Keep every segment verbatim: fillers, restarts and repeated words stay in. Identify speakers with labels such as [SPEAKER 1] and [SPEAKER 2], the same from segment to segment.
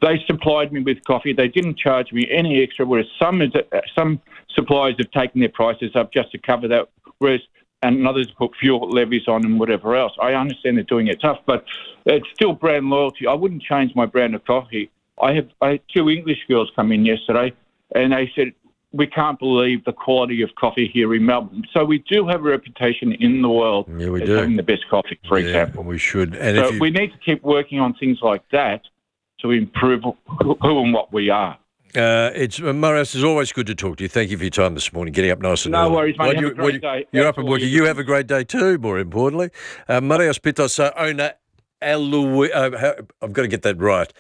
[SPEAKER 1] They supplied me with coffee. They didn't charge me any extra, whereas some some suppliers have taken their prices up just to cover that, whereas and others put fuel levies on and whatever else. I understand they're doing it tough, but it's still brand loyalty. I wouldn't change my brand of coffee. I have I had two English girls come in yesterday, and they said, we can't believe the quality of coffee here in Melbourne. So we do have a reputation in the world
[SPEAKER 2] yeah, we
[SPEAKER 1] as
[SPEAKER 2] do.
[SPEAKER 1] having the best coffee, for
[SPEAKER 2] yeah,
[SPEAKER 1] example.
[SPEAKER 2] We should. And
[SPEAKER 1] so
[SPEAKER 2] if you...
[SPEAKER 1] we need to keep working on things like that to improve who and what we are.
[SPEAKER 2] Uh, it's uh, Marius, it's always good to talk to you. Thank you for your time this morning, getting up nice and
[SPEAKER 1] no
[SPEAKER 2] early.
[SPEAKER 1] No worries, mate.
[SPEAKER 2] Well,
[SPEAKER 1] have
[SPEAKER 2] you,
[SPEAKER 1] a great
[SPEAKER 2] well, you,
[SPEAKER 1] day.
[SPEAKER 2] You're
[SPEAKER 1] That's
[SPEAKER 2] up and
[SPEAKER 1] all
[SPEAKER 2] working. You have a great day too, more importantly. Uh, Marius Pittos, uh, owner, Elu- uh, I've got to get that right.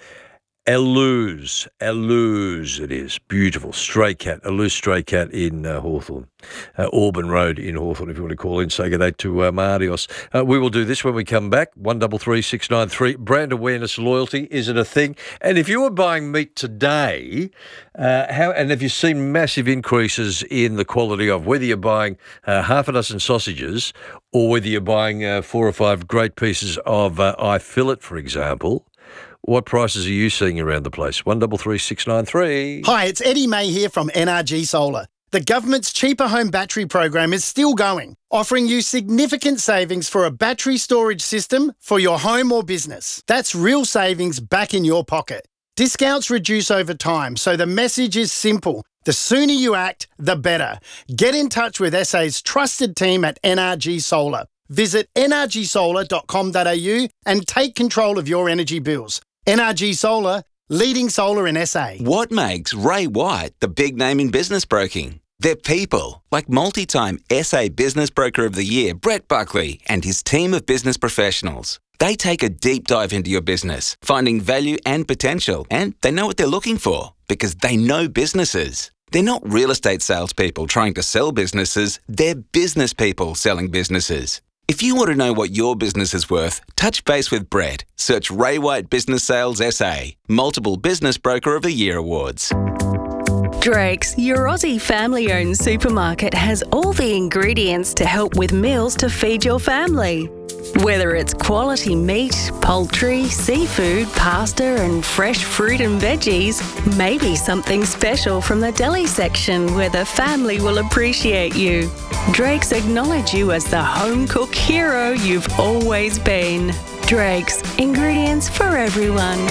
[SPEAKER 2] Elu's, Elu's it is. Beautiful. Stray cat, Elu's stray cat in uh, Hawthorn. Uh, Auburn Road in Hawthorn, if you want to call in. Say good day to uh, Marios. Uh, we will do this when we come back. one three three six nine three. Brand awareness, loyalty, is it a thing? And if you were buying meat today, uh, how and have you seen massive increases in the quality of whether you're buying uh, half a dozen sausages or whether you're buying uh, four or five great pieces of uh, eye fillet, for example? What prices are you seeing around the place? one three three six nine three.
[SPEAKER 3] Hi, it's Eddie May here from N R G Solar. The government's Cheaper Home Battery program is still going, offering you significant savings for a battery storage system for your home or business. That's real savings back in your pocket. Discounts reduce over time, so the message is simple. The sooner you act, the better. Get in touch with S A's trusted team at N R G Solar. Visit n r g solar dot com dot a u and take control of your energy bills. N R G Solar, leading solar in S A.
[SPEAKER 4] What makes Ray White the big name in business broking? They're people, like multi-time S A Business Broker of the Year, Brett Buckley, and his team of business professionals. They take a deep dive into your business, finding value and potential, and they know what they're looking for because they know businesses. They're not real estate salespeople trying to sell businesses, they're business people selling businesses. If you want to know what your business is worth, touch base with Brett. Search Ray White Business Sales S A. Multiple Business Broker of the Year awards.
[SPEAKER 5] Drake's, your Aussie family-owned supermarket, has all the ingredients to help with meals to feed your family. Whether it's quality meat, poultry, seafood, pasta and fresh fruit and veggies, maybe something special from the deli section where the family will appreciate you. Drake's acknowledge you as the home-cook hero you've always been. Drake's, ingredients for everyone.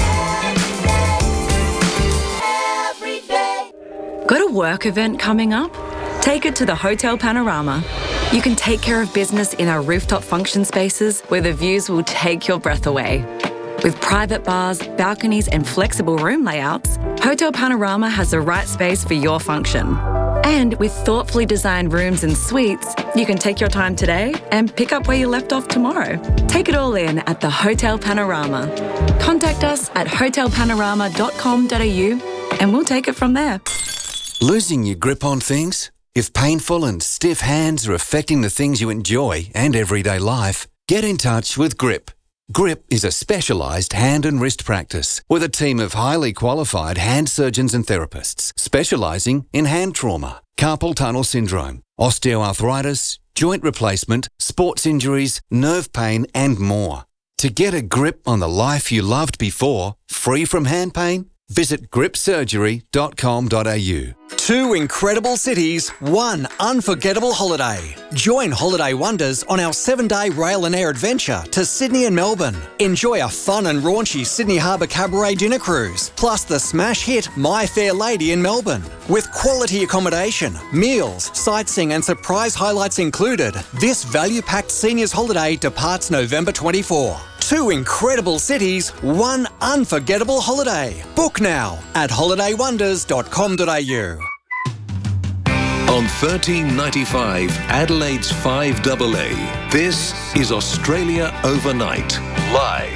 [SPEAKER 6] Got a work event coming up? Take it to the Hotel Panorama. You can take care of business in our rooftop function spaces where the views will take your breath away. With private bars, balconies and flexible room layouts, Hotel Panorama has the right space for your function. And with thoughtfully designed rooms and suites, you can take your time today and pick up where you left off tomorrow. Take it all in at the Hotel Panorama. Contact us at hotel panorama dot com dot a u and we'll take it from there.
[SPEAKER 7] Losing your grip on things? If painful and stiff hands are affecting the things you enjoy and everyday life, get in touch with Grip. Grip is a specialised hand and wrist practice with a team of highly qualified hand surgeons and therapists specialising in hand trauma, carpal tunnel syndrome, osteoarthritis, joint replacement, sports injuries, nerve pain and more. To get a grip on the life you loved before, free from hand pain, visit grip surgery dot com dot a u.
[SPEAKER 8] Two incredible cities, one unforgettable holiday. Join Holiday Wonders on our seven-day rail and air adventure to Sydney and Melbourne. Enjoy a fun and raunchy Sydney Harbour Cabaret dinner cruise, plus the smash hit My Fair Lady in Melbourne. With quality accommodation, meals, sightseeing and surprise highlights included, this value-packed seniors holiday departs November twenty-fourth. Two incredible cities, one unforgettable holiday. Book now at holiday wonders dot com dot a u.
[SPEAKER 9] On thirteen ninety-five, Adelaide's five A A, this is Australia Overnight, live.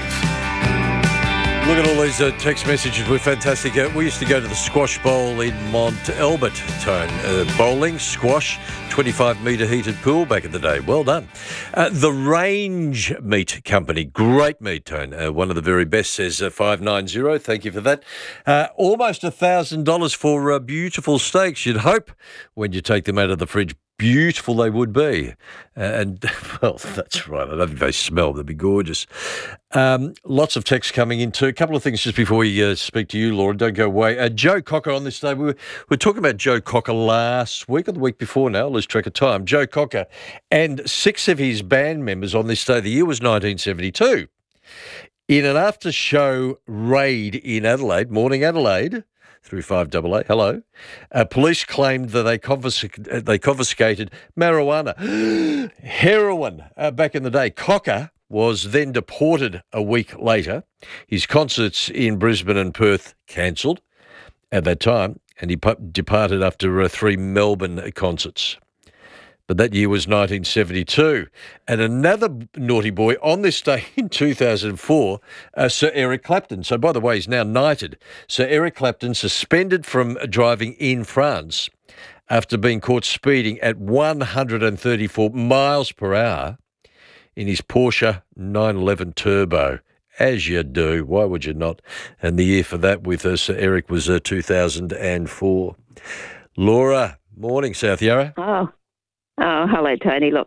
[SPEAKER 2] Look at all these uh, text messages. We're fantastic. Uh, we used to go to the Squash Bowl in Mont Albert, Tone. Uh, bowling, squash, twenty-five metre heated pool back in the day. Well done. Uh, the Range Meat Company, great meat, Tone. Uh, one of the very best, says uh, five nine zero. Thank you for that. Uh, almost one thousand dollars for uh, beautiful steaks. You'd hope when you take them out of the fridge beautiful they would be. And, well, that's right. I don't think they smell. They'd be gorgeous. Um, lots of texts coming in too. A couple of things just before we uh, speak to you, Laura. Don't go away. Uh, Joe Cocker on this day. We were, we were talking about Joe Cocker last week or the week before now. I lose track of time. Joe Cocker and six of his band members on this day. The year was nineteen seventy-two. In an after-show raid in Adelaide, morning Adelaide, through five double A, hello, uh, police claimed that they, confisc- they confiscated marijuana, heroin, uh, back in the day. Cocker was then deported a week later. His concerts in Brisbane and Perth cancelled at that time, and he pu- departed after uh, three Melbourne concerts. But that year was nineteen seventy-two. And another naughty boy on this day in two thousand four, uh, Sir Eric Clapton. So, by the way, he's now knighted. Sir Eric Clapton suspended from driving in France after being caught speeding at one hundred thirty-four miles per hour in his Porsche nine eleven Turbo. As you do. Why would you not? And the year for that with uh, Sir Eric was uh, two thousand four. Laura, morning, South Yarra.
[SPEAKER 10] Oh. Oh, hello, Tony. Look,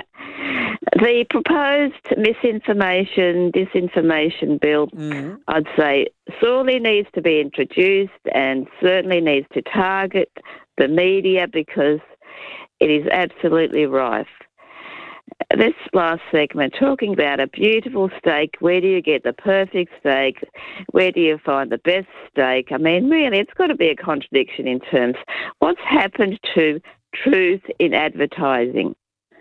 [SPEAKER 10] the proposed misinformation, disinformation bill, mm-hmm. I'd say sorely needs to be introduced and certainly needs to target the media because it is absolutely rife. This last segment, talking about a beautiful steak, where do you get the perfect steak? Where do you find the best steak? I mean, really, it's got to be a contradiction in terms. What's happened to truth in advertising?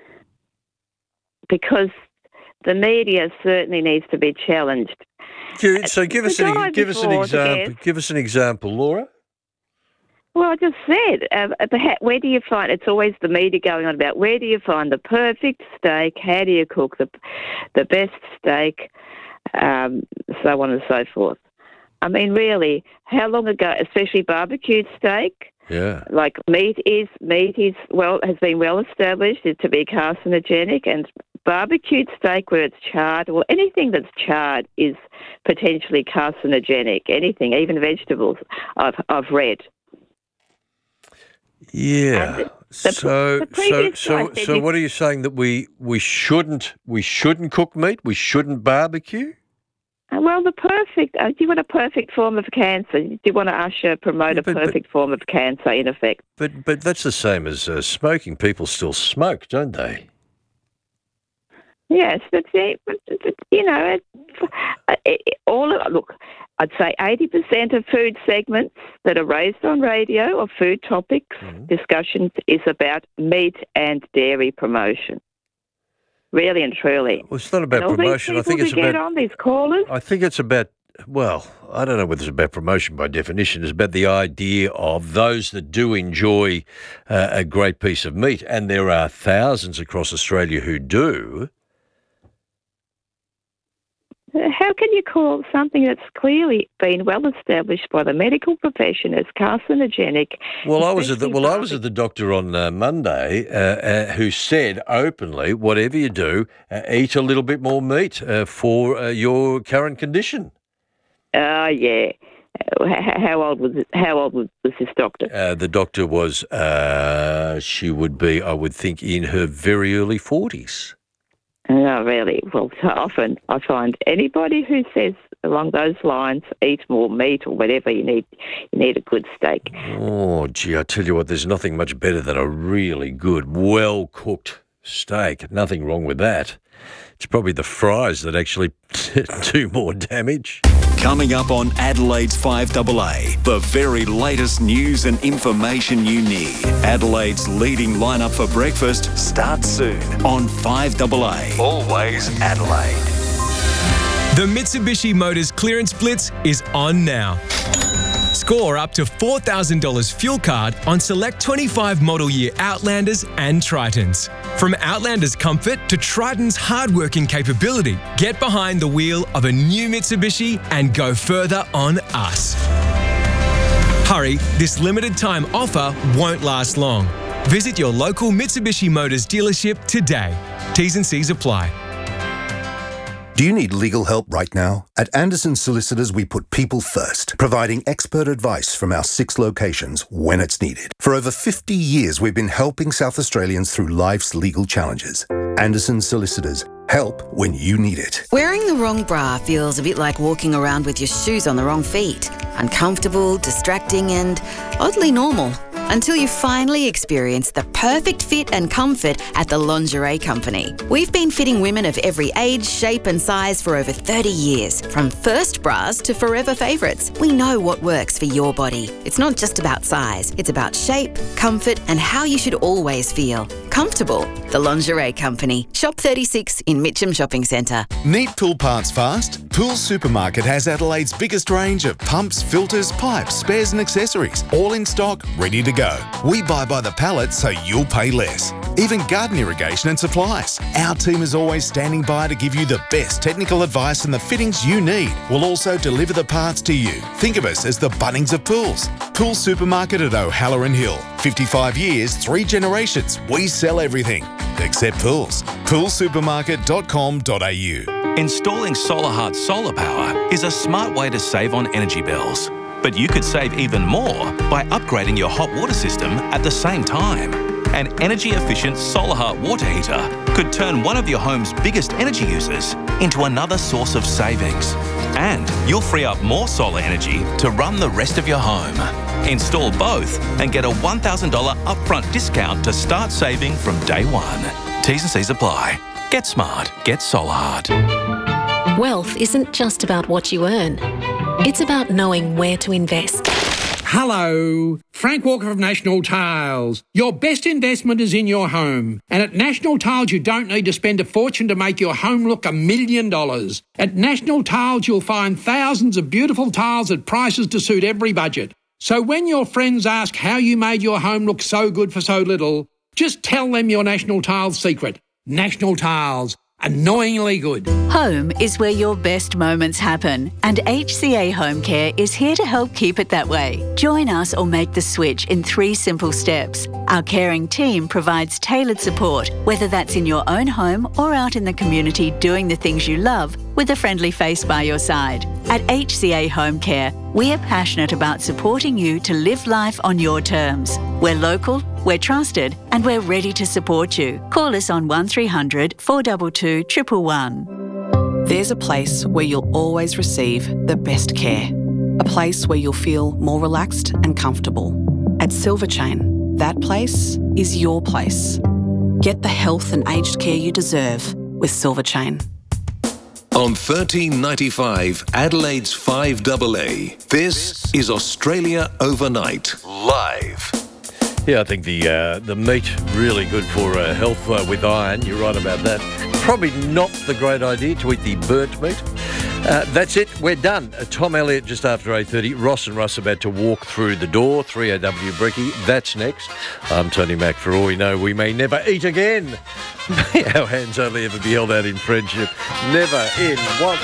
[SPEAKER 10] Because the media certainly needs to be challenged.
[SPEAKER 2] So give us an give us an example. Give us an example, Laura.
[SPEAKER 10] Well, I just said, uh, where do you find? It's always the media going on about where do you find the perfect steak? How do you cook the the best steak? Um, so on and so forth. I mean, really, how long ago? Especially barbecued steak.
[SPEAKER 2] Yeah.
[SPEAKER 10] Like meat is meat is well has been well established to be carcinogenic, and barbecued steak where it's charred, well, anything that's charred is potentially carcinogenic. Anything, even vegetables, I've I've read.
[SPEAKER 2] Yeah.
[SPEAKER 10] The, the,
[SPEAKER 2] so
[SPEAKER 10] the
[SPEAKER 2] so so so what are you saying, that we we shouldn't we shouldn't cook meat? We shouldn't barbecue?
[SPEAKER 10] Well, the perfect, uh, do you want a perfect form of cancer? Do you want to usher, promote yeah, but, a perfect but, form of cancer, in effect?
[SPEAKER 2] But but that's the same as uh, smoking. People still smoke, don't they?
[SPEAKER 10] Yes, but, but you know, it, it, all of, look, I'd say eighty percent of food segments that are raised on radio or food topics, mm-hmm. discussions, is about meat and dairy promotion. Really and truly.
[SPEAKER 2] Well, it's not about promotion. I think it's about.
[SPEAKER 10] On these callers.
[SPEAKER 2] I think it's about. Well, I don't know whether it's about promotion by definition. It's about the idea of those that do enjoy uh, a great piece of meat, and there are thousands across Australia who do.
[SPEAKER 10] How can you call something that's clearly been well established by the medical profession as carcinogenic?
[SPEAKER 2] Well, I was at the, well, I was at the doctor on uh, Monday, uh, uh, who said openly, whatever you do, uh, eat a little bit more meat uh, for uh, your current condition.
[SPEAKER 10] Oh uh, yeah. How old was it? How old was this doctor?
[SPEAKER 2] Uh, the doctor was. Uh, she would be, I would think, in her very early forties.
[SPEAKER 10] Oh, really? Well, so often I find anybody who says along those lines, eat more meat or whatever, you need you need a good steak.
[SPEAKER 2] Oh, gee, I tell you what, there's nothing much better than a really good, well-cooked steak. Nothing wrong with that. It's probably the fries that actually do more damage.
[SPEAKER 9] Coming up on Adelaide's five double A, the very latest news and information you need. Adelaide's leading lineup for breakfast starts soon on five double A. Always Adelaide.
[SPEAKER 11] The Mitsubishi Motors Clearance Blitz is on now. Score up to four thousand dollars fuel card on select twenty-five model year Outlanders and Tritons. From Outlander's comfort to Triton's hard-working capability, get behind the wheel of a new Mitsubishi and go further on us. Hurry, this limited time offer won't last long. Visit your local Mitsubishi Motors dealership today. T's and C's apply.
[SPEAKER 12] Do you need legal help right now? At Anderson Solicitors, we put people first, providing expert advice from our six locations when it's needed. For over fifty years, we've been helping South Australians through life's legal challenges. Anderson Solicitors, help when you need it.
[SPEAKER 13] Wearing the wrong bra feels a bit like walking around with your shoes on the wrong feet. Uncomfortable, distracting and oddly normal. Until you finally experience the perfect fit and comfort at the Lingerie Company. We've been fitting women of every age, shape and size for over thirty years. From first bras to forever favourites, we know what works for your body. It's not just about size, it's about shape, comfort and how you should always feel. Comfortable. The Lingerie Company. Shop thirty-six in Mitcham Shopping Centre.
[SPEAKER 14] Need pool parts fast? Pool Supermarket has Adelaide's biggest range of pumps, filters, pipes, spares and accessories. All in stock, ready to go. We buy by the pallet so you'll pay less. Even garden irrigation and supplies. Our team is always standing by to give you the best technical advice and the fittings you need. We'll also deliver the parts to you. Think of us as the Bunnings of pools. Pool Supermarket at O'Halloran Hill. fifty-five years, three generations. We sell everything except pools. pool supermarket dot com dot a u.
[SPEAKER 15] Installing SolarHeart solar power is a smart way to save on energy bills. But you could save even more by upgrading your hot water system at the same time. An energy-efficient SolarHeart water heater could turn one of your home's biggest energy users into another source of savings. And you'll free up more solar energy to run the rest of your home. Install both and get a one thousand dollars upfront discount to start saving from day one. T's and C's apply. Get smart. Get SolarHeart.
[SPEAKER 16] Wealth isn't just about what you earn. It's about knowing where to invest.
[SPEAKER 17] Hello, Frank Walker of National Tiles. Your best investment is in your home. And at National Tiles, you don't need to spend a fortune to make your home look a million dollars. At National Tiles, you'll find thousands of beautiful tiles at prices to suit every budget. So when your friends ask how you made your home look so good for so little, just tell them your National Tiles secret. National Tiles. Annoyingly good.
[SPEAKER 18] Home is where your best moments happen, and H C A Home Care is here to help keep it that way. Join us or make the switch in three simple steps. Our caring team provides tailored support, whether that's in your own home or out in the community doing the things you love with a friendly face by your side. At H C A Home Care, we are passionate about supporting you to live life on your terms. We're local, we're trusted, and we're ready to support you. Call us on one three hundred, four two two, one one one.
[SPEAKER 19] There's a place where you'll always receive the best care. A place where you'll feel more relaxed and comfortable. At Silverchain, that place is your place. Get the health and aged care you deserve with Silverchain.
[SPEAKER 9] On thirteen ninety-five, Adelaide's five A A, this is Australia Overnight, live.
[SPEAKER 2] Yeah, I think the uh, the meat really good for uh, health uh, with iron. You're right about that. Probably not the great idea to eat the burnt meat. Uh, that's it. We're done. Uh, Tom Elliott just after eight thirty. Ross and Russ about to walk through the door. three A W Brekkie. That's next. I'm Tony Mack. For all we know, we may never eat again. May our hands only ever be held out in friendship. Never in once.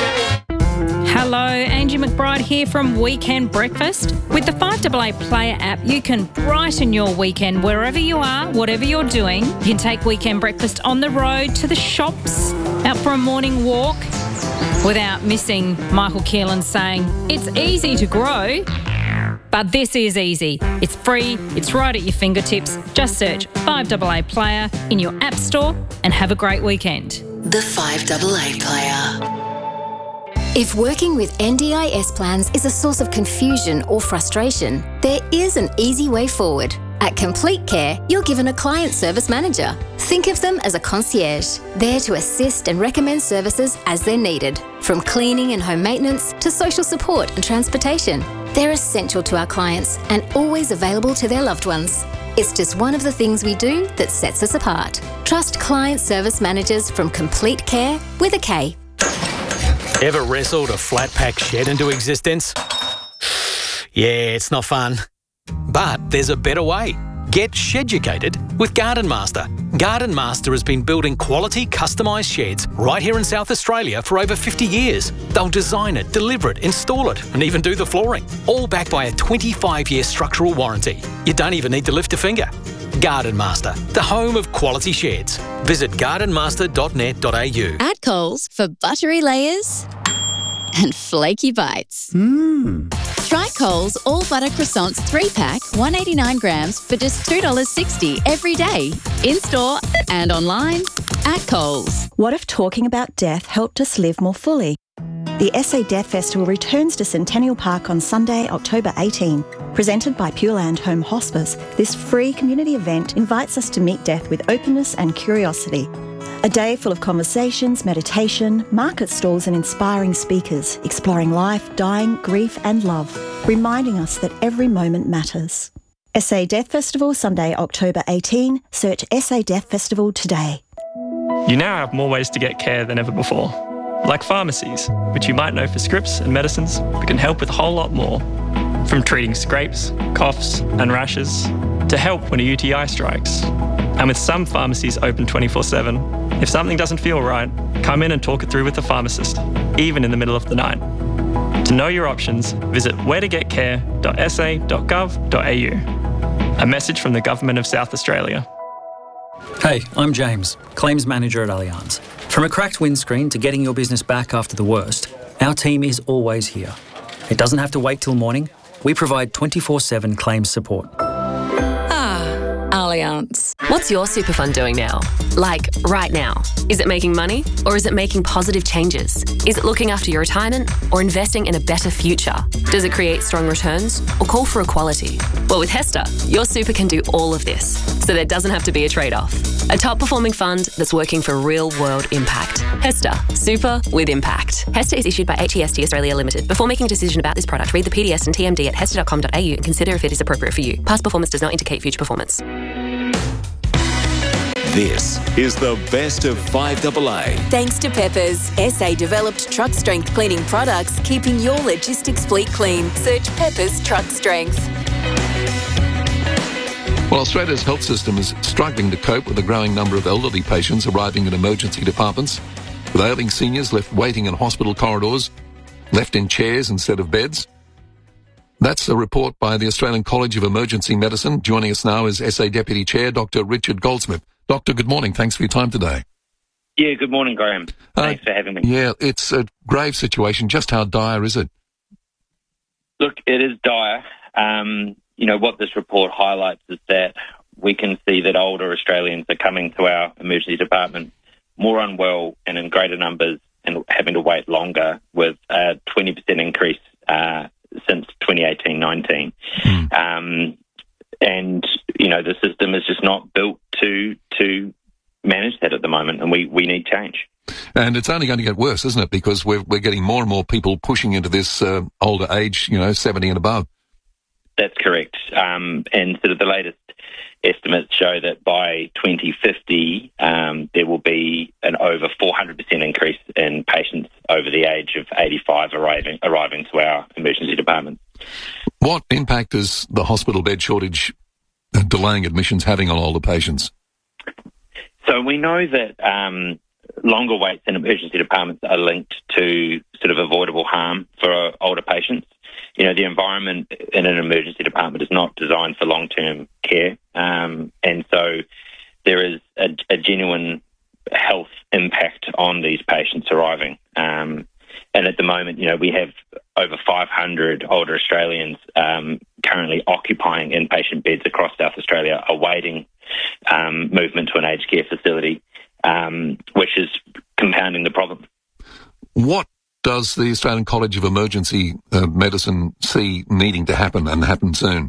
[SPEAKER 20] Hello, Angie McBride here from Weekend Breakfast. With the five A A Player app, you can brighten your weekend wherever you are, whatever you're doing. You can take Weekend Breakfast on the road, to the shops, out for a morning walk, without missing Michael Keelan saying, it's easy to grow, but this is easy. It's free, it's right at your fingertips. Just search five A A Player in your app store and have a great weekend.
[SPEAKER 21] The five A A Player. If working with N D I S plans is a source of confusion or frustration, there is an easy way forward. At Complete Care, you're given a client service manager. Think of them as a concierge, there to assist and recommend services as they're needed, from cleaning and home maintenance to social support and transportation. They're essential to our clients and always available to their loved ones. It's just one of the things we do that sets us apart. Trust client service managers from Complete Care with a K.
[SPEAKER 22] Ever wrestled a flat pack shed into existence? Yeah, it's not fun. But there's a better way. Get sheducated with Garden Master. Garden Master has been building quality customised sheds right here in South Australia for over fifty years. They'll design it, deliver it, install it, and even do the flooring. All backed by a twenty-five year structural warranty. You don't even need to lift a finger. Garden Master, the home of quality sheds. Visit garden master dot net dot a u.
[SPEAKER 1] At Coles for buttery layers and flaky bites.
[SPEAKER 3] Mmm.
[SPEAKER 1] Try Coles All Butter Croissants three pack, one hundred eighty-nine grams for just two dollars sixty every day. In-store and online at Coles.
[SPEAKER 23] What if talking about death helped us live more fully? The S A Death Festival returns to Centennial Park on Sunday, October eighteenth. Presented by Pure Land Home Hospice, this free community event invites us to meet death with openness and curiosity. A day full of conversations, meditation, market stalls and inspiring speakers, exploring life, dying, grief and love, reminding us that every moment matters. S A Death Festival, Sunday, October eighteenth. Search S A Death Festival today.
[SPEAKER 24] You now have more ways to get care than ever before. Like pharmacies, which you might know for scripts and medicines, but can help with a whole lot more. From treating scrapes, coughs and rashes, to help when a U T I strikes. And with some pharmacies open twenty-four seven, if something doesn't feel right, come in and talk it through with the pharmacist, even in the middle of the night. To know your options, visit where to get care dot s a dot gov dot a u. A message from the Government of South Australia.
[SPEAKER 25] Hey, I'm James, Claims Manager at Allianz. From a cracked windscreen to getting your business back after the worst, our team is always here. It doesn't have to wait till morning. We provide twenty-four seven claims support.
[SPEAKER 26] Allianz. What's your super fund doing now? Like, right now? Is it making money or is it making positive changes? Is it looking after your retirement or investing in a better future? Does it create strong returns or call for equality? Well, with HESTA, your super can do all of this, so there doesn't have to be a trade-off. A top-performing fund that's working for real-world impact. HESTA, super with impact. HESTA is issued by H E S T Australia Limited. Before making a decision about this product, read the P D S and T M D at hesta dot com dot a u and consider if it is appropriate for you. Past performance does not indicate future performance.
[SPEAKER 9] This is the best of five A A.
[SPEAKER 27] Thanks to Peppers, S A-developed truck strength cleaning products, keeping your logistics fleet clean. Search Peppers Truck Strength.
[SPEAKER 28] Well, Australia's health system is struggling to cope with a growing number of elderly patients arriving in emergency departments, with ailing seniors left waiting in hospital corridors, left in chairs instead of beds. That's a report by the Australian College of Emergency Medicine. Joining us now is S A Deputy Chair, Doctor Richard Goldsmith. Doctor, good morning. Thanks for your time today.
[SPEAKER 29] Yeah, good morning, Graham. Thanks uh, for having me.
[SPEAKER 28] Yeah, it's a grave situation. Just how dire is it?
[SPEAKER 29] Look, it is dire. Um, you know, what this report highlights is that we can see that older Australians are coming to our emergency department more unwell and in greater numbers and having to wait longer, with a twenty percent increase uh, since twenty eighteen nineteen. Mm. Um, and, you know, the system is just not built to to manage that at the moment, and we, we need change.
[SPEAKER 28] And it's only going to get worse, isn't it? Because we're, we're getting more and more people pushing into this uh, older age, you know, seventy and above.
[SPEAKER 29] That's correct. Um, and sort of the latest estimates show that by twenty fifty, um, there will be an over four hundred percent increase in patients over the age of eighty-five arriving arriving to our emergency department.
[SPEAKER 28] What impact is the hospital bed shortage uh, delaying admissions having on older patients?
[SPEAKER 29] So we know that um, longer waits in emergency departments are linked to sort of avoidable harm for older patients. You know, the environment in an emergency department is not designed for long-term care, um, and so there is a, a genuine health impact on these patients arriving. Um, and at the moment, you know, we have over five hundred older Australians um, currently occupying inpatient beds across South Australia, awaiting um, movement to an aged care facility, um, which is compounding the problem.
[SPEAKER 28] What does the Australian College of Emergency uh, Medicine see needing to happen, and happen soon?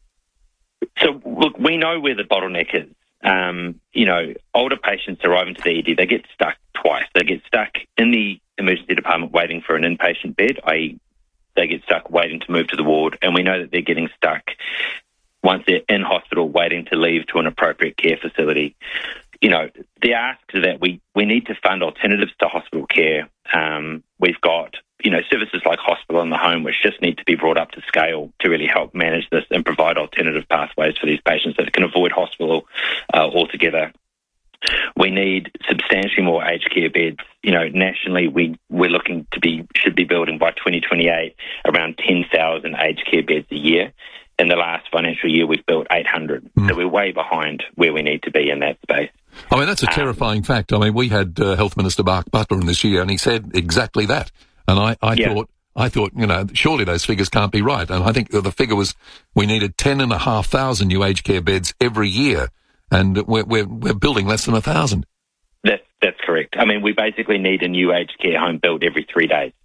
[SPEAKER 29] So, look, we know where the bottleneck is. Um, you know, older patients arriving to the E D, they get stuck twice. They get stuck in the emergency department waiting for an inpatient bed, that is they get stuck waiting to move to the ward, and we know that they're getting stuck once they're in hospital waiting to leave to an appropriate care facility. You know, the ask is that we, we need to fund alternatives to hospital care. Um, we've got, you know, services like hospital in the home, which just need to be brought up to scale to really help manage this and provide alternative pathways for these patients that can avoid hospital uh, altogether. We need substantially more aged care beds. You know, nationally, we, we're looking to be, should be building by twenty twenty-eight around ten thousand aged care beds a year. in the last financial year, we've built eight hundred. Mm. So we're way behind where we need to be in that space.
[SPEAKER 28] I mean, that's a terrifying um, fact. I mean, we had uh, Health Minister Mark Butler in this year, and he said exactly that. And I, I yeah. thought, I thought, you know, surely those figures can't be right. And I think the figure was we needed ten and a half thousand new aged care beds every year, and we're we're, we're building less than a thousand.
[SPEAKER 29] That's that's correct. I mean, we basically need a new aged care home built every three days.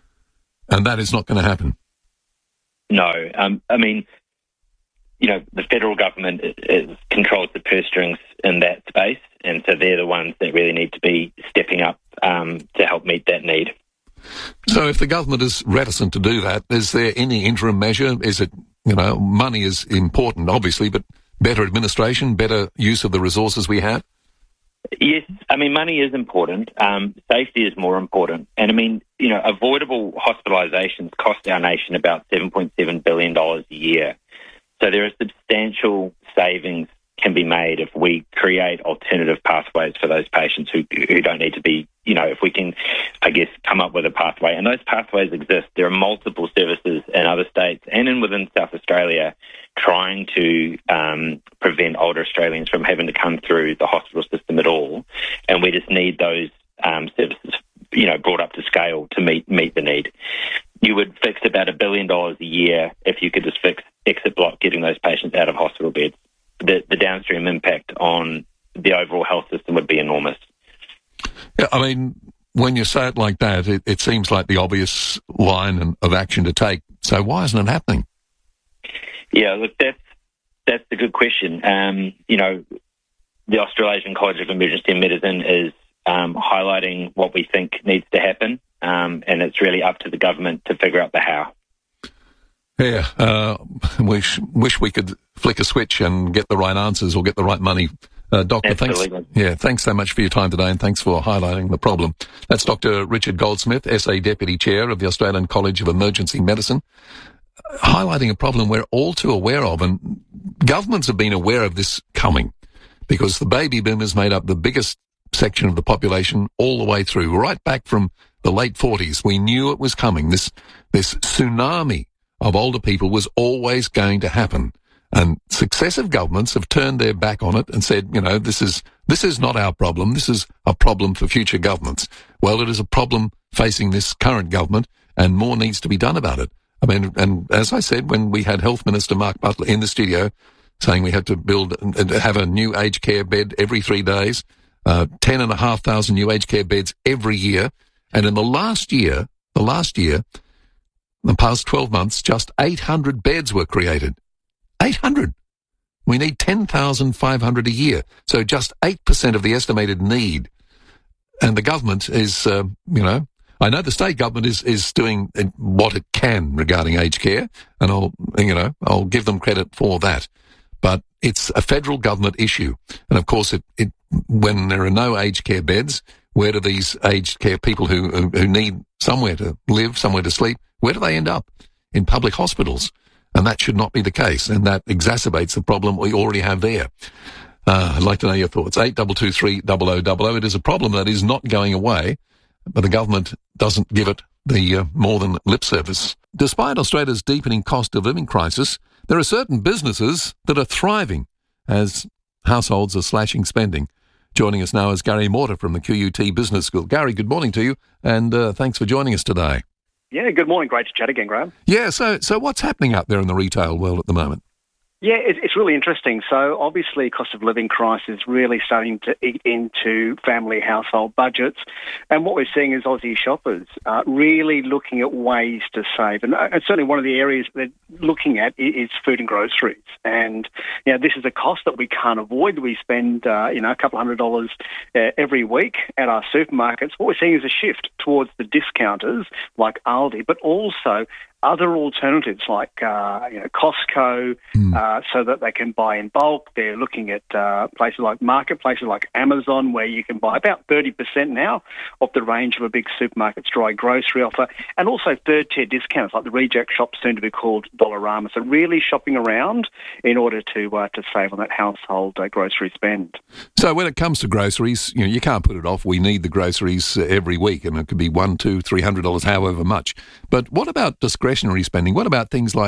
[SPEAKER 28] And that is not going to happen.
[SPEAKER 29] No, um, I mean, you know, the federal government is, is, controls the purse strings in that space, and so they're the ones that really need to be stepping up um, to help meet that need.
[SPEAKER 28] So if the government is reticent to do that, is there any interim measure? Is it, you know, money is important, obviously, but better administration, better use of the resources we have?
[SPEAKER 29] Yes, I mean, money is important. Um, safety is more important. And, I mean, you know, avoidable hospitalisations cost our nation about seven point seven billion dollars a year. So there are substantial savings can be made if we create alternative pathways for those patients who who don't need to be, you know, if we can, I guess, come up with a pathway. And those pathways exist. There are multiple services in other states and in within South Australia trying to um, prevent older Australians from having to come through the hospital system at all. And we just need those um, services, you know, brought up to scale to meet meet the need. You would fix about a billion dollars a year if you could just fix exit block, getting those patients out of hospital beds. The, the downstream impact on the overall health system would be enormous.
[SPEAKER 28] Yeah, I mean, when you say it like that, it, it seems like the obvious line of action to take. So why isn't it happening?
[SPEAKER 29] Yeah, look, that's that's a good question. Um, you know, the Australasian College of Emergency Medicine is um, highlighting what we think needs to happen, um, and it's really up to the government to figure out the how.
[SPEAKER 28] Yeah, uh, wish wish we could flick a switch and get the right answers or get the right money. Uh, Doctor,
[SPEAKER 29] Absolutely.
[SPEAKER 28] thanks. Yeah, thanks so much for your time today, and thanks for highlighting the problem. That's Doctor Richard Goldsmith, S A Deputy Chair of the Australian College of Emergency Medicine, highlighting a problem we're all too aware of, and governments have been aware of this coming because the baby boomers made up the biggest section of the population all the way through, right back from the late forties. We knew it was coming. This this tsunami of older people was always going to happen. And successive governments have turned their back on it and said, you know, this is this is not our problem. This is a problem for future governments. Well, it is a problem facing this current government, and more needs to be done about it. I mean, and as I said, when we had Health Minister Mark Butler in the studio saying we had to build and have a new aged care bed every three days, uh, ten and a half thousand new aged care beds every year. And in the last year, the last year, the past twelve months, just eight hundred beds were created. eight hundred. We need ten thousand five hundred a year. So just eight percent of the estimated need. And the government is, uh, you know, I know the state government is, is doing what it can regarding aged care, and I'll, you know, I'll give them credit for that. But it's a federal government issue. And of course, it, it when there are no aged care beds, where do these aged care people who, who, who need somewhere to live, somewhere to sleep, where do they end up? In public hospitals. And that should not be the case, and that exacerbates the problem we already have there. Uh, I'd like to know your thoughts. eight two two three double oh double oh. It is a problem that is not going away, but the government doesn't give it the uh, more than lip service. Despite Australia's deepening cost of living crisis, there are certain businesses that are thriving as households are slashing spending. Joining us now is Gary Morter from the Q U T Business School. Gary, good morning to you, and uh, thanks for joining us today.
[SPEAKER 3] Yeah, good morning. Great to chat again, Graham.
[SPEAKER 28] Yeah, so so what's happening out there in the retail world at the moment?
[SPEAKER 3] Yeah, it, it's really interesting. So obviously cost of living crisis really starting to eat into family household budgets. And what we're seeing is Aussie shoppers uh, really looking at ways to save. And, uh, and certainly one of the areas they're looking at is, is food and groceries. And, you know, this is a cost that we can't avoid. We spend, uh, you know, a couple of hundred dollars uh, every week at our supermarkets. What we're seeing is a shift towards the discounters like Aldi, but also other alternatives like uh, you know, Costco, mm. uh, so that they can buy in bulk. They're looking at uh, places like marketplaces like Amazon, where you can buy about thirty percent now of the range of a big supermarket's dry grocery offer, and also third-tier discounts like the reject shop, soon to be called Dollarama. So really shopping around in order to uh, to save on that household uh, grocery spend.
[SPEAKER 28] So when it comes to groceries, you know, you can't put it off. We need the groceries every week, and it could be one, two, three hundred dollars, however much. But what about discretionary spending? What about things like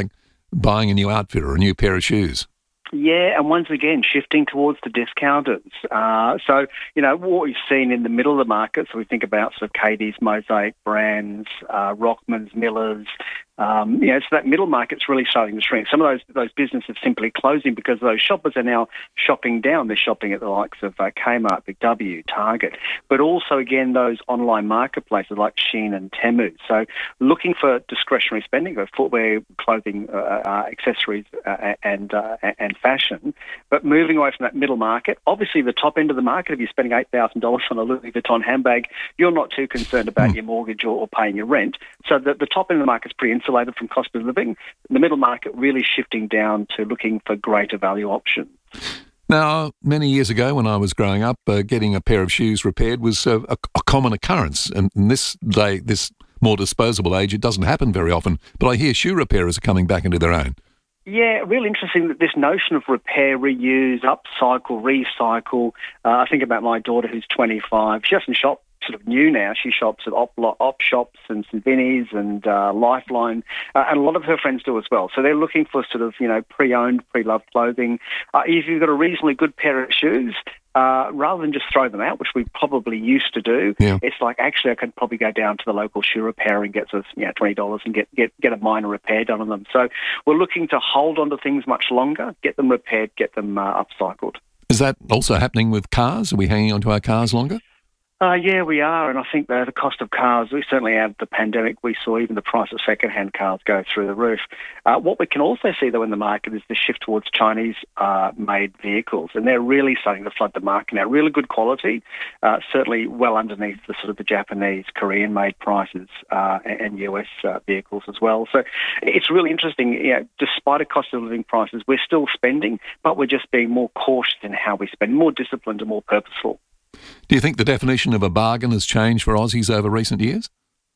[SPEAKER 28] buying a new outfit or a new pair of shoes.
[SPEAKER 3] Yeah, and once again, shifting towards the discounters. Uh, so, you know, what we've seen in the middle of the market, so we think about sort of Katie's, Mosaic brands, uh, Rockman's, Miller's, um, you know, so that middle market's really starting to shrink. Some of those those businesses simply closing because those shoppers are now shopping down. They're shopping at the likes of uh, Kmart, Big W, Target, but also, again, those online marketplaces like Shein and Temu. So looking for discretionary spending, uh, footwear, clothing, uh, uh, accessories, uh, and uh, and fashion, but moving away from that middle market. Obviously, the top end of the market, if you're spending eight thousand dollars on a Louis Vuitton handbag, you're not too concerned about mm. your mortgage or, or paying your rent. So the, the top end of the market's pretty insulated from cost of living. The middle market really shifting down to looking for greater value options.
[SPEAKER 28] Now, many years ago when I was growing up, uh, getting a pair of shoes repaired was uh, a, a common occurrence. And in this day, this more disposable age, it doesn't happen very often. But I hear shoe repairers are coming back into their own.
[SPEAKER 3] Yeah, really interesting that this notion of repair, reuse, upcycle, recycle. Uh, I think about my daughter who's twenty-five. She doesn't shop sort of new now. She shops at op, op shops and St Vinny's and uh, Lifeline, uh, and a lot of her friends do as well. So they're looking for sort of, you know, pre-owned, pre-loved clothing. Uh, if you've got a reasonably good pair of shoes, Uh, rather than just throw them out, which we probably used to do, yeah. It's like, actually, I could probably go down to the local shoe repair and get us, you know, twenty dollars and get, get, get a minor repair done on them. So we're looking to hold on to things much longer, get them repaired, get them uh, upcycled.
[SPEAKER 28] Is that also happening with cars? Are we hanging on to our cars longer?
[SPEAKER 3] Uh, yeah, we are, and I think the, the cost of cars, we certainly out of the pandemic, we saw even the price of second-hand cars go through the roof. Uh, what we can also see, though, in the market is the shift towards Chinese-made uh, vehicles, and they're really starting to flood the market now. Really good quality, uh, certainly well underneath the sort of the Japanese, Korean-made prices uh, and U S uh, vehicles as well. So it's really interesting. You know, despite a cost of living prices, we're still spending, but we're just being more cautious in how we spend, more disciplined and more purposeful.
[SPEAKER 28] Do you think the definition of a bargain has changed for Aussies over recent years?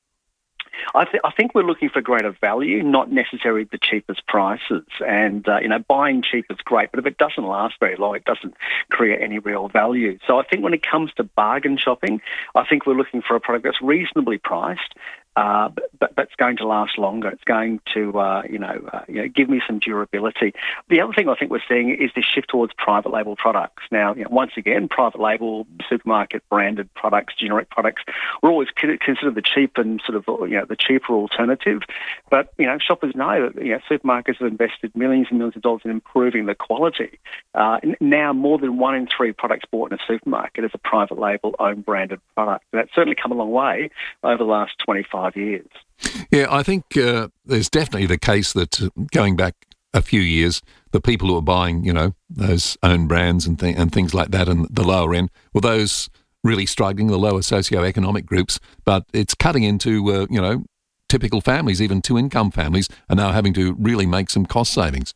[SPEAKER 3] I, th- I think we're looking for greater value, not necessarily the cheapest prices. And, uh, you know, buying cheap is great, but if it doesn't last very long, it doesn't create any real value. So I think when it comes to bargain shopping, I think we're looking for a product that's reasonably priced, Uh, but, but that's going to last longer. It's going to, uh, you know, uh, you know, give me some durability. The other thing I think we're seeing is this shift towards private label products. Now, you know, once again, private label, supermarket branded products, generic products, we're always considered the cheap and sort of, you know, the cheaper alternative. But, you know, shoppers know that, you know, supermarkets have invested millions and millions of dollars in improving the quality. Uh, now, more than one in three products bought in a supermarket is a private label, own branded product. And that's certainly come a long way over the last twenty-five years.
[SPEAKER 28] Yeah, I think uh, there's definitely the case that uh, going back a few years, the people who are buying, you know, those own brands and, th- and things like that and the lower end were those really struggling, the lower socioeconomic groups, but it's cutting into, uh, you know, typical families, even two-income families, are now having to really make some cost savings.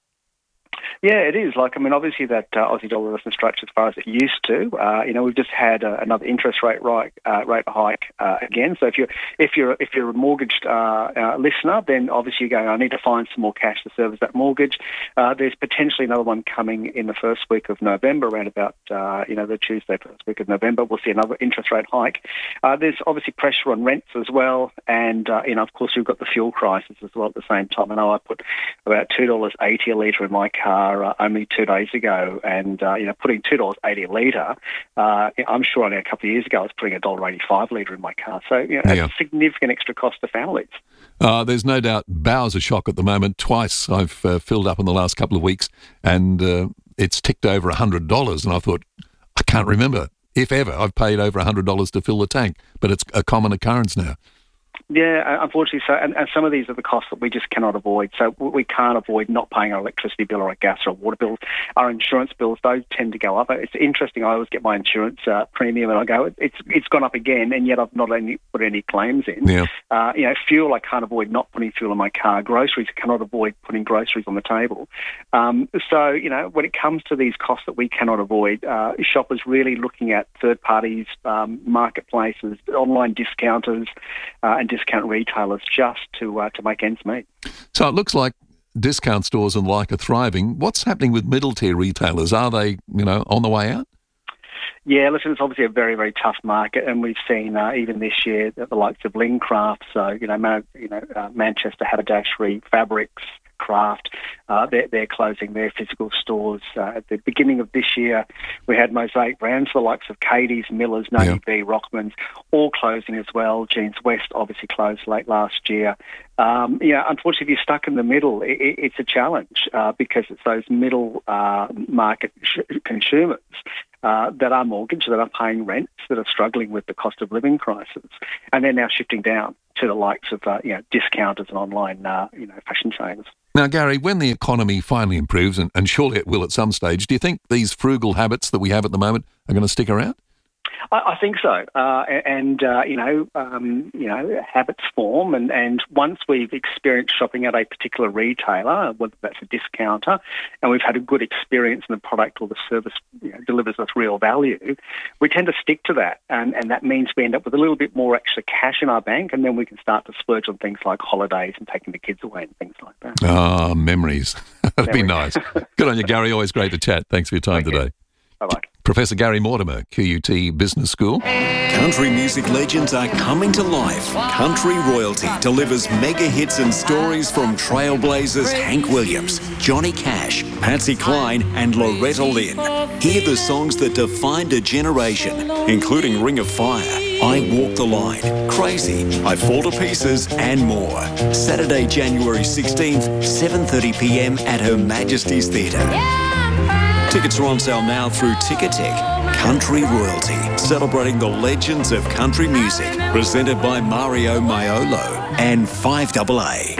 [SPEAKER 3] Yeah, it is. Like, I mean, obviously that uh, Aussie dollar doesn't stretch as far as it used to. Uh, you know, we've just had uh, another interest rate right, uh, rate hike uh, again. So if you're if you're if you're a mortgaged uh, uh, listener, then obviously you're going, I need to find some more cash to service that mortgage. Uh, there's potentially another one coming in the first week of November, around about uh, you know the Tuesday first week of November. We'll see another interest rate hike. Uh, there's obviously pressure on rents as well, and uh, you know, of course, we've got the fuel crisis as well at the same time. I know I put about two dollars eighty a litre in my car Uh, only two days ago, and uh, you know, putting two dollars eighty a litre, uh, I'm sure only a couple of years ago I was putting a one dollar eighty-five a litre in my car. So, you know, that's
[SPEAKER 28] yeah.
[SPEAKER 3] a significant extra cost to families.
[SPEAKER 28] Uh, there's no doubt Bowser's shock at the moment. Twice I've uh, filled up in the last couple of weeks, and uh, it's ticked over one hundred dollars, and I thought, I can't remember, if ever, I've paid over one hundred dollars to fill the tank, but it's a common occurrence now.
[SPEAKER 3] Yeah, unfortunately so, and, and some of these are the costs that we just cannot avoid. So we can't avoid not paying our electricity bill or our gas or water bills. Our insurance bills, those tend to go up. It's interesting, I always get my insurance uh, premium and I go, it's it's gone up again, and yet I've not any, put any claims in.
[SPEAKER 28] Yeah.
[SPEAKER 3] Uh, you know, fuel, I can't avoid not putting fuel in my car. Groceries, I cannot avoid putting groceries on the table. Um, so, you know, when it comes to these costs that we cannot avoid, uh, shoppers really looking at third parties, um, marketplaces, online discounters, uh, and discount retailers just to uh, to make ends meet.
[SPEAKER 28] So it looks like discount stores and like are thriving. What's happening with middle tier retailers? Are they, you know, on the way out?
[SPEAKER 3] Yeah, listen, it's obviously a very, very tough market, and we've seen uh, even this year that the likes of Lincraft, so, you know, Man- you know uh, Manchester Haberdashery, Fabrics, Craft, uh, they're, they're closing their physical stores. Uh, at the beginning of this year, we had Mosaic Brands, the likes of Katie's, Miller's, Navy B, Rockman's, all closing as well. Jeans West obviously closed late last year. Um, you know, unfortunately, if you're stuck in the middle, it, it, it's a challenge uh, because it's those middle uh, market sh- consumers uh, that are mortgaged, that are paying rents, that are struggling with the cost of living crisis, and they're now shifting down to the likes of uh, you know discounters and online uh, you know fashion chains.
[SPEAKER 28] Now, Gary, when the economy finally improves, and, and surely it will at some stage, do you think these frugal habits that we have at the moment are going to stick around?
[SPEAKER 3] I, I think so, uh, and uh, you know, um, you know, habits form, and, and once we've experienced shopping at a particular retailer, whether that's a discounter, and we've had a good experience in the product or the service you know, delivers us real value, we tend to stick to that, and, and that means we end up with a little bit more extra cash in our bank, and then we can start to splurge on things like holidays and taking the kids away and things like that.
[SPEAKER 28] Ah, oh, memories. That'd be nice. Good on you, Gary. Always great to chat. Thanks for your time
[SPEAKER 3] Thank
[SPEAKER 28] today.
[SPEAKER 3] You. Bye-bye.
[SPEAKER 28] Professor Gary Mortimer, Q U T Business School.
[SPEAKER 9] Country music legends are coming to life. Country Royalty delivers mega hits and stories from trailblazers Hank Williams, Johnny Cash, Patsy Cline and Loretta Lynn. Hear the songs that defined a generation, including Ring of Fire, I Walk the Line, Crazy, I Fall to Pieces and more. Saturday, January sixteenth, seven thirty p m at Her Majesty's Theatre. Tickets are on sale now through Ticketek. Country Royalty, celebrating the legends of country music, presented by Mario Maiolo and five A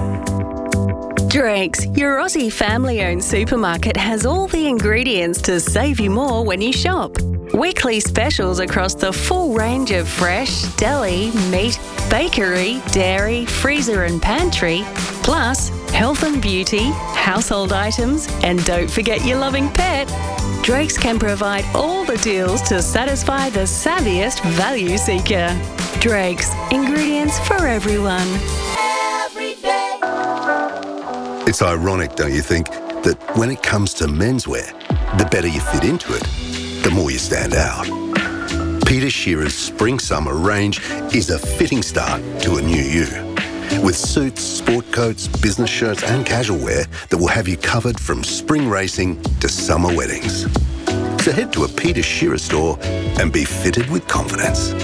[SPEAKER 9] A.
[SPEAKER 27] Drake's, your Aussie family-owned supermarket, has all the ingredients to save you more when you shop. Weekly specials across the full range of fresh, deli, meat, bakery, dairy, freezer and pantry, plus health and beauty, household items, and don't forget your loving pet. Drake's can provide all the deals to satisfy the savviest value seeker. Drake's, ingredients for everyone.
[SPEAKER 4] Every day. It's ironic, don't you think, that when it comes to menswear, the better you fit into it, the more you stand out. Peter Shearer's Spring-Summer range is a fitting start to a new you. With suits, sport coats, business shirts and casual wear that will have you covered from spring racing to summer weddings. So head to a Peter Shearer store and be fitted with confidence.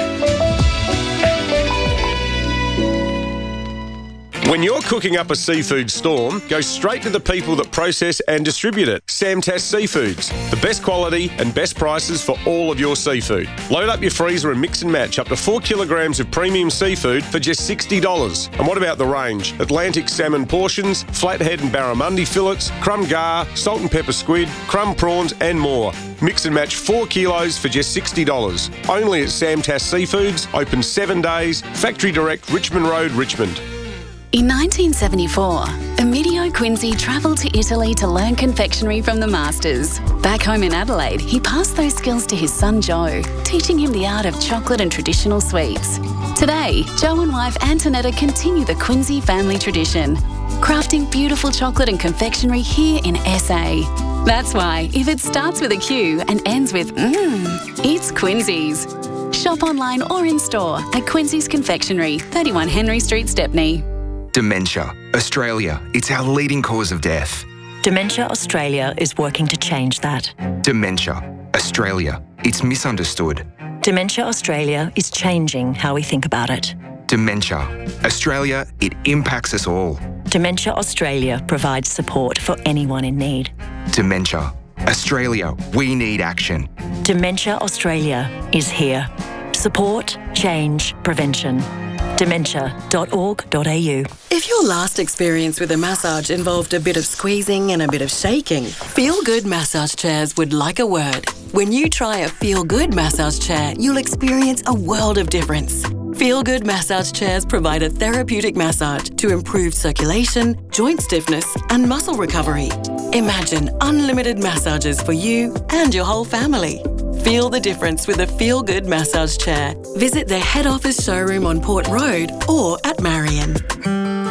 [SPEAKER 5] When you're cooking up a seafood storm, go straight to the people that process and distribute it. Samtas Seafoods, the best quality and best prices for all of your seafood. Load up your freezer and mix and match up to four kilograms of premium seafood for just sixty dollars. And what about the range? Atlantic salmon portions, flathead and barramundi fillets, crumb gar, salt and pepper squid, crumb prawns and more. Mix and match four kilos for just sixty dollars. Only at Samtas Seafoods, open seven days, Factory Direct, Richmond Road, Richmond.
[SPEAKER 27] In nineteen seventy-four, Emilio Quincy travelled to Italy to learn confectionery from the masters. Back home in Adelaide, he passed those skills to his son Joe, teaching him the art of chocolate and traditional sweets. Today, Joe and wife Antonetta continue the Quincy family tradition, crafting beautiful chocolate and confectionery here in S A. That's why, if it starts with a Q and ends with mmm, it's Quincy's. Shop online or in store at Quincy's Confectionery, thirty-one Henry Street, Stepney.
[SPEAKER 6] Dementia. Australia, it's our leading cause of death.
[SPEAKER 7] Dementia Australia is working to change that.
[SPEAKER 6] Dementia. Australia, it's misunderstood.
[SPEAKER 7] Dementia Australia is changing how we think about it.
[SPEAKER 6] Dementia. Australia, it impacts us all.
[SPEAKER 7] Dementia Australia provides support for anyone in need.
[SPEAKER 6] Dementia. Australia, we need action.
[SPEAKER 7] Dementia Australia is here. Support, change, prevention. dementia dot org dot a u.
[SPEAKER 8] If your last experience with a massage involved a bit of squeezing and a bit of shaking, Feel Good Massage Chairs would like a word. When you try a Feel Good massage chair, you'll experience a world of difference. Feel Good Massage Chairs provide a therapeutic massage to improve circulation, joint stiffness and muscle recovery. Imagine unlimited massages for you and your whole family. Feel the difference with a Feel Good massage chair. Visit their head office showroom on Port Road or at Marion.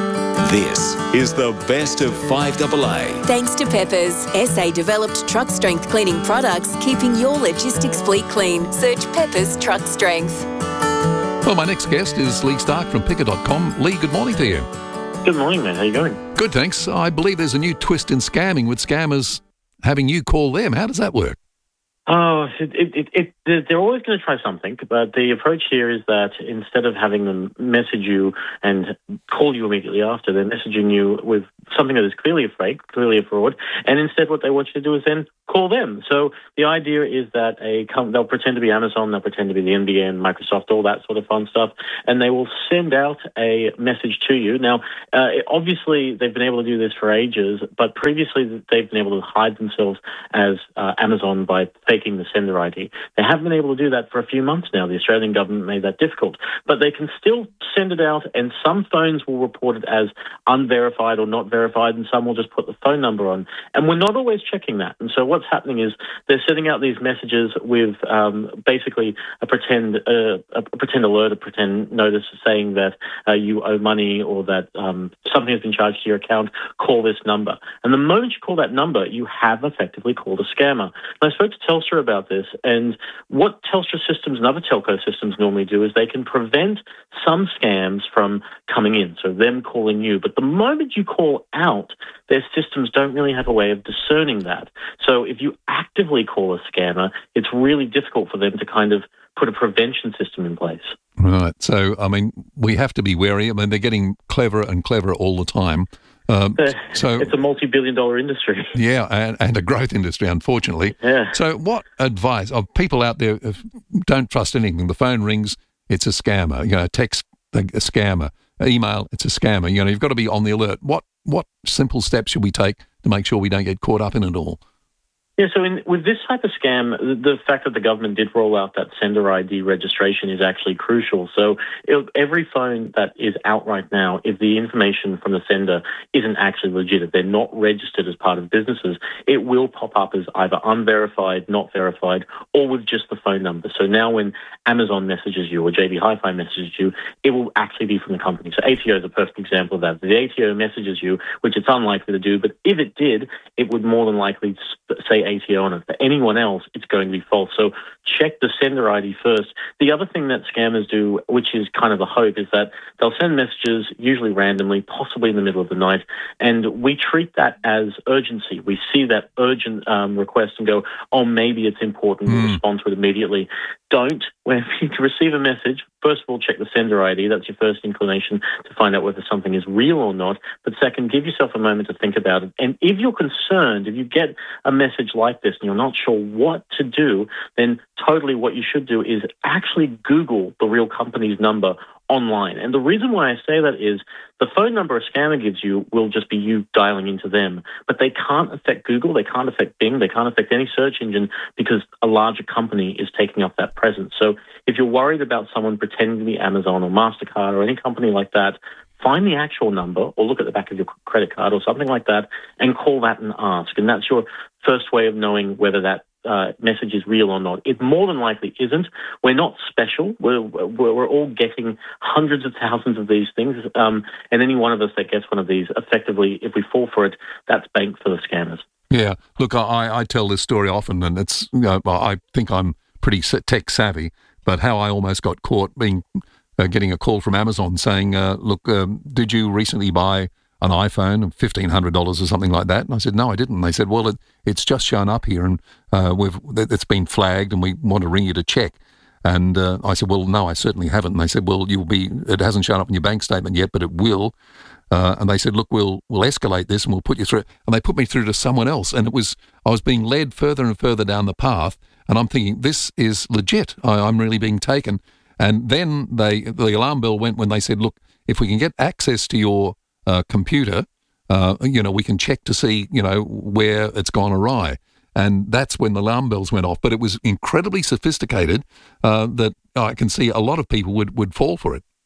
[SPEAKER 9] This is the best of five A A.
[SPEAKER 10] Thanks to Peppers, S A-developed truck strength cleaning products, keeping your logistics fleet clean. Search Peppers Truck Strength.
[SPEAKER 28] Well, my next guest is Lee Stark from Picker dot com. Lee, good morning to you.
[SPEAKER 11] Good morning, man. How you going?
[SPEAKER 28] Good, thanks. I believe there's a new twist in scamming with scammers having you call them. How does that work?
[SPEAKER 11] Oh, it, it, it, it, they're always going to try something, but the approach here is that instead of having them message you and call you immediately after, they're messaging you with something that is clearly a fake, clearly a fraud, and instead what they want you to do is then call them. So the idea is that a com- they'll pretend to be Amazon, they'll pretend to be the N B N, Microsoft, all that sort of fun stuff, and they will send out a message to you. Now, uh, obviously, they've been able to do this for ages, but previously they've been able to hide themselves as uh, Amazon by faking the sender I D. They haven't been able to do that for a few months now. The Australian government made that difficult, but they can still send it out, and some phones will report it as unverified or not verified, and some will just put the phone number on. And we're not always checking that. And so what's happening is they're sending out these messages with um, basically a pretend uh, a pretend alert, a pretend notice saying that uh, you owe money or that um, something has been charged to your account. Call this number. And the moment you call that number, you have effectively called a scammer. And I spoke to Telstra about this, and what Telstra systems and other telco systems normally do is they can prevent some scams from coming in, so them calling you. But the moment you call out, their systems don't really have a way of discerning that. So if you actively call a scammer, it's really difficult for them to kind of put a prevention system in place.
[SPEAKER 28] Right. So, I mean, we have to be wary. I mean, they're getting cleverer and cleverer all the time. Um, so
[SPEAKER 11] it's a multi-billion dollar industry.
[SPEAKER 28] Yeah, and, and a growth industry, unfortunately.
[SPEAKER 11] Yeah.
[SPEAKER 28] So what advice of people out there, if, don't trust anything. The phone rings, it's a scammer. You know, text, a, a scammer. Email, it's a scammer. You know, you've got to be on the alert. What what simple steps should we take to make sure we don't get caught up in it all?
[SPEAKER 11] Yeah, so in, with this type of scam, the, the fact that the government did roll out that sender I D registration is actually crucial. So it, every phone that is out right now, if the information from the sender isn't actually legit, if they're not registered as part of businesses, it will pop up as either unverified, not verified, or with just the phone number. So now when Amazon messages you or J B Hi-Fi messages you, it will actually be from the company. So A T O is a perfect example of that. The A T O messages you, which it's unlikely to do, but if it did, it would more than likely say A T O on it. For anyone else, it's going to be false. So check the sender I D first. The other thing that scammers do, which is kind of the hope, is that they'll send messages, usually randomly, possibly in the middle of the night, and we treat that as urgency. We see that urgent um, request and go, oh, maybe it's important, mm. respond to it immediately. Don't, when you receive a message, first of all, check the sender I D. That's your first inclination to find out whether something is real or not. But second, give yourself a moment to think about it. And if you're concerned, if you get a message like this and you're not sure what to do, then totally what you should do is actually Google the real company's number online. And the reason why I say that is the phone number a scammer gives you will just be you dialing into them. But they can't affect Google, they can't affect Bing, they can't affect any search engine because a larger company is taking up that presence. So if you're worried about someone pretending to be Amazon or MasterCard or any company like that, find the actual number or look at the back of your credit card or something like that and call that and ask. And that's your first way of knowing whether that uh, message is real or not. It more than likely isn't. We're not special. We're, we're, we're all getting hundreds of thousands of these things. Um, and any one of us that gets one of these, effectively, if we fall for it, that's bank for the scammers.
[SPEAKER 28] Yeah. Look, I, I tell this story often, and it's, you know, I think I'm pretty tech savvy, but how I almost got caught being uh, getting a call from Amazon saying, uh, look, um, did you recently buy an iPhone, fifteen hundred dollars or something like that? And I said, no, I didn't. And they said, well, it, it's just shown up here and uh, we've it's been flagged and we want to ring you to check. And uh, I said, well, no, I certainly haven't. And they said, well, you'll be, it hasn't shown up in your bank statement yet, but it will. Uh, and they said, look, we'll we'll escalate this and we'll put you through it. And they put me through to someone else. And it was, I was being led further and further down the path. And I'm thinking, this is legit. I, I'm really being taken. And then they, the alarm bell went when they said, look, if we can get access to your uh, computer, uh, you know, we can check to see, you know, where it's gone awry. And that's when the alarm bells went off. But it was incredibly sophisticated uh, that I can see a lot of people would, would fall for it.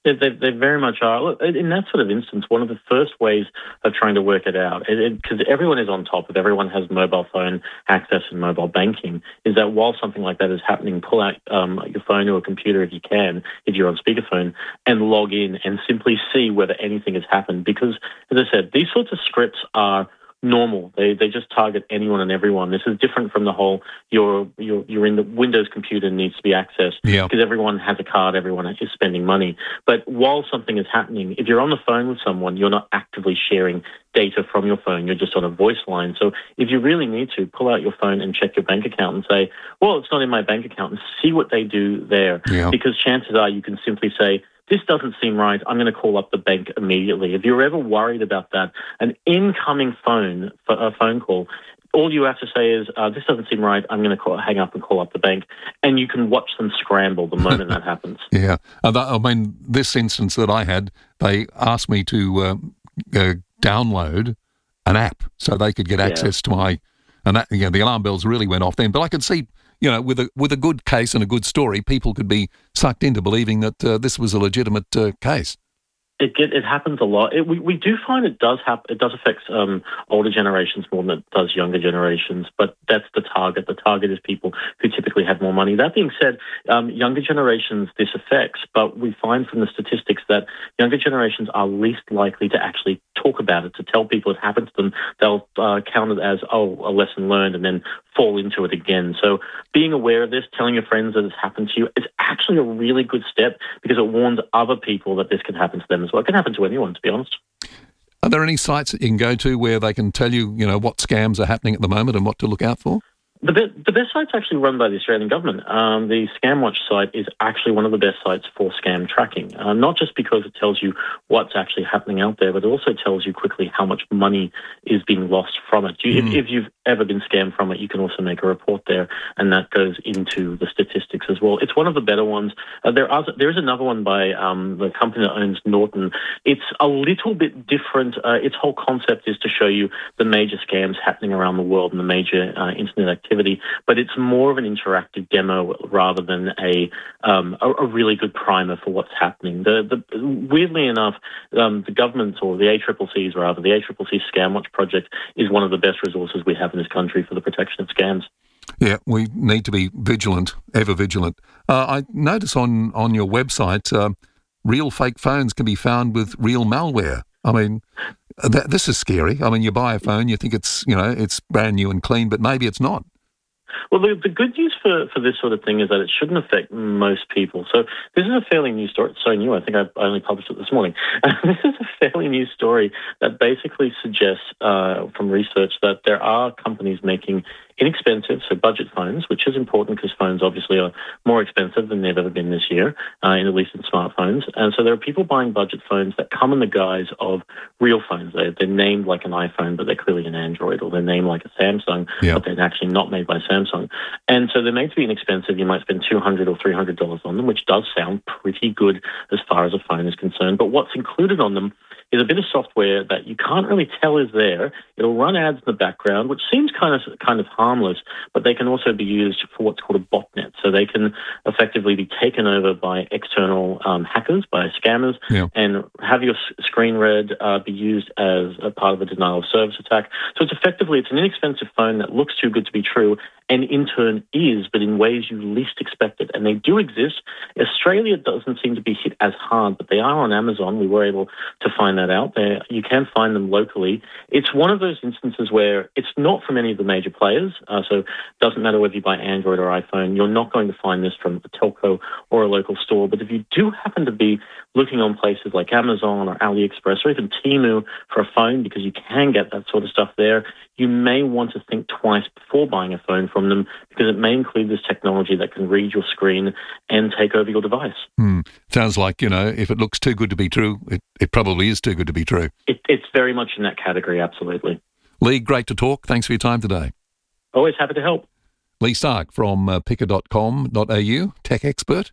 [SPEAKER 11] They, they, they very much are. Look, in that sort of instance, one of the first ways of trying to work it out, because everyone is on top of, everyone has mobile phone access and mobile banking, is that while something like that is happening, pull out um, your phone or a computer if you can, if you're on speakerphone, and log in and simply see whether anything has happened. Because, as I said, these sorts of scripts are normal. They they just target anyone and everyone. This is different from the whole you're you're you're in the Windows computer needs to be accessed
[SPEAKER 2] Yeah.
[SPEAKER 11] because everyone has a card, everyone is spending money. But while something is happening, if you're on the phone with someone, you're not actively sharing data from your phone. You're just on a voice line. So if you really need to, pull out your phone and check your bank account and say, well, it's not in my bank account, and see what they do there.
[SPEAKER 2] Yeah.
[SPEAKER 11] Because chances are you can simply say, this doesn't seem right, I'm going to call up the bank immediately. If you're ever worried about that, an incoming phone, a phone call, all you have to say is, uh, this doesn't seem right, I'm going to call, hang up and call up the bank. And you can watch them scramble the moment that happens.
[SPEAKER 28] Yeah. Uh, that, I mean, this instance that I had, they asked me to uh, uh, download an app so they could get
[SPEAKER 11] Yeah.
[SPEAKER 28] access to my, and that, you know, the alarm bells really went off then. But I could see, you know, with a with a good case and a good story, people could be sucked into believing that uh, this was a legitimate uh, case.
[SPEAKER 11] It get, it happens a lot. It, we we do find it does hap- It does affect um, older generations more than it does younger generations. But that's the target. The target is people who typically have more money. That being said, um, younger generations this affects. But we find from the statistics that younger generations are least likely to actually talk about it, to tell people it happened to them. They'll uh, count it as oh a lesson learned, and then fall into it again. So being aware of this, telling your friends that it's happened to you, is actually a really good step because it warns other people that this can happen to them as well. It can happen to anyone, to be honest.
[SPEAKER 28] Are there any sites that you can go to where they can tell you, you know, what scams are happening at the moment and what to look out for?
[SPEAKER 11] The, be- the best site's actually run by the Australian government. Um, the ScamWatch site is actually one of the best sites for scam tracking, uh, not just because it tells you what's actually happening out there, but it also tells you quickly how much money is being lost from it. You,
[SPEAKER 2] Mm.
[SPEAKER 11] if, if you've ever been scammed from it, you can also make a report there, and that goes into the statistics as well. It's one of the better ones. Uh, there are there is another one by um, the company that owns Norton. It's a little bit different. Uh, its whole concept is to show you the major scams happening around the world and the major uh, internet activity, but it's more of an interactive demo rather than a um, a, a really good primer for what's happening. The, the weirdly enough, um, the government or the A C C C's rather, the A C C C ScamWatch project is one of the best resources we have in this country for the protection of scams.
[SPEAKER 28] Yeah, we need to be vigilant, ever vigilant. Uh, I notice on, on your website, uh, real fake phones can be found with real malware. I mean, th- this is scary. I mean, you buy a phone, you think it's, you know, it's brand new and clean, but maybe it's not.
[SPEAKER 11] Well, the, the good news for, for this sort of thing is that it shouldn't affect most people. So this is a fairly new story. It's so new. I think I I only published it this morning. This is a fairly new story that basically suggests uh, from research that there are companies making inexpensive, so budget phones, which is important because phones obviously are more expensive than they've ever been this year, uh, in, at least in smartphones. And so there are people buying budget phones that come in the guise of real phones. They're, they're named like an iPhone, but they're clearly an Android, or they're named like a Samsung,
[SPEAKER 28] Yeah.
[SPEAKER 11] but they're actually not made by Samsung. And so they're made to be inexpensive. You might spend two hundred dollars or three hundred dollars on them, which does sound pretty good as far as a phone is concerned. But what's included on them is a bit of software that you can't really tell is there. It'll run ads in the background, which seems kind of kind of harmless, but they can also be used for what's called a botnet. So they can effectively be taken over by external um, hackers, by scammers,
[SPEAKER 28] Yeah.
[SPEAKER 11] and have your s- screen read, uh, be used as a part of a denial of service attack. So it's effectively, it's an inexpensive phone that looks too good to be true, and in turn is, but in ways you least expect it. And they do exist. Australia doesn't seem to be hit as hard, but they are on Amazon. We were able to find that out there. You can find them locally. It's one of those instances where it's not from any of the major players, uh, so it doesn't matter whether you buy Android or iPhone. You're not going to find this from a telco or a local store. But if you do happen to be looking on places like Amazon or AliExpress or even Temu for a phone, because you can get that sort of stuff there, you may want to think twice before buying a phone from them, because it may include this technology that can read your screen and take over your device.
[SPEAKER 28] Hmm. Sounds like, you know, if it looks too good to be true, it, it probably is too good to be true.
[SPEAKER 11] It, it's very much in that category, absolutely.
[SPEAKER 28] Lee, great to talk. Thanks for your time today.
[SPEAKER 11] Always happy to help.
[SPEAKER 28] Lee Stark from uh, picker dot com dot a u, tech expert.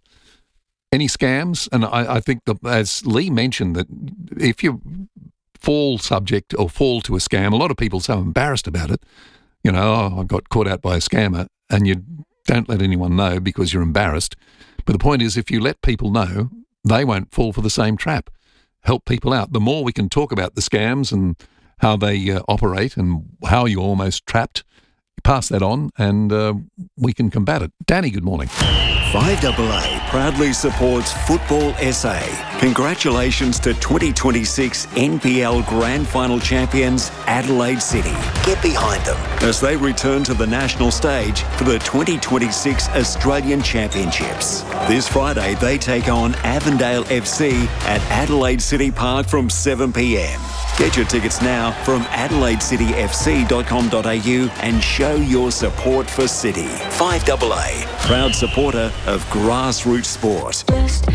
[SPEAKER 28] Any scams? And I, I think, that, as Lee mentioned, that if you fall subject or fall to a scam, a lot of people are so embarrassed about it. You know, oh, I got caught out by a scammer, and you don't let anyone know because you're embarrassed. But the point is, if you let people know, they won't fall for the same trap. Help people out. The more we can talk about the scams and how they uh, operate and how you're almost trapped, pass that on and uh, we can combat it. Danny, good morning.
[SPEAKER 9] five A A proudly supports Football S A. Congratulations to twenty twenty-six N P L Grand Final champions Adelaide City. Get behind them as they return to the national stage for the twenty twenty-six Australian Championships. This Friday they take on Avondale F C at Adelaide City Park from seven p m. Get your tickets now from adelaide city f c dot com dot a u and show your support for City. five A A, proud supporter of grassroots sport.